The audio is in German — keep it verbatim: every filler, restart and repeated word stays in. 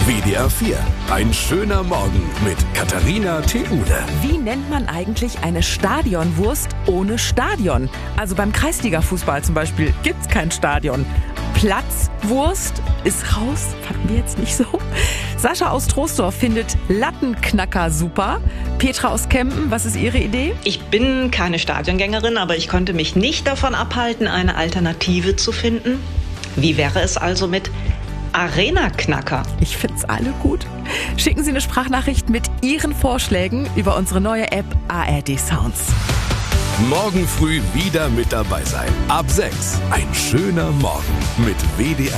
W D R vier. Ein schöner Morgen mit Katharina Theule. Wie nennt man eigentlich eine Stadionwurst ohne Stadion? Also beim Kreisliga-Fußball zum Beispiel gibt's kein Stadion. Platzwurst ist raus, fanden wir jetzt nicht so. Sascha aus Troisdorf findet Lattenknacker super. Petra aus Kempen, was ist Ihre Idee? Ich bin keine Stadiongängerin, aber ich konnte mich nicht davon abhalten, eine Alternative zu finden. Wie wäre es also mit Arena-Knacker? Ich find's alle gut. Schicken Sie eine Sprachnachricht mit Ihren Vorschlägen über unsere neue App A R D Sounds. Morgen früh wieder mit dabei sein. Ab sechs. Ein schöner Morgen mit W D R